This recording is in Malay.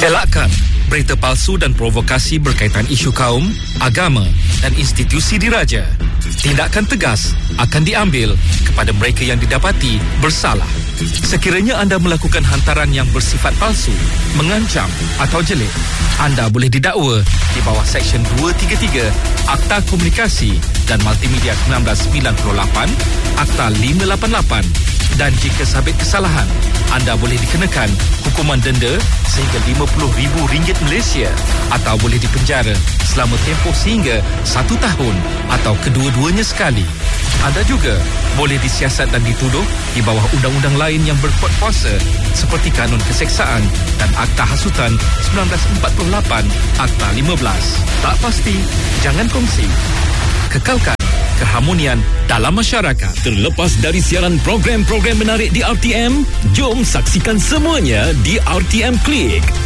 Elakkan berita palsu dan provokasi berkaitan isu kaum, agama dan institusi diraja. Tindakan tegas akan diambil kepada mereka yang didapati bersalah. Sekiranya anda melakukan hantaran yang bersifat palsu, mengancam atau jelik, anda boleh didakwa di bawah Seksyen 233 Akta Komunikasi dan Multimedia 1998, Akta 588. Dan jika sabit kesalahan, anda boleh dikenakan hukuman denda sehingga RM50,000 Malaysia atau boleh dipenjara selama tempoh sehingga 1 tahun atau kedua-duanya sekali. Anda juga boleh disiasat dan dituduh di bawah undang-undang lain yang berkuat kuasa seperti Kanun Keseksaan dan Akta Hasutan 1948, Akta 15. Tak pasti, jangan kongsi. Kekalkan keharmonian dalam masyarakat. Terlepas dari siaran program-program menarik di RTM, jom saksikan semuanya di RTM Klik.